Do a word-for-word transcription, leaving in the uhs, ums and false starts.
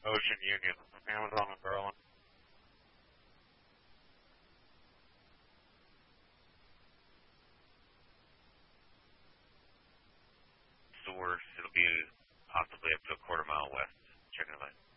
Ocean Union, Amazon and Berlin. Source, it'll be possibly up to a quarter mile west, Chicken Lake.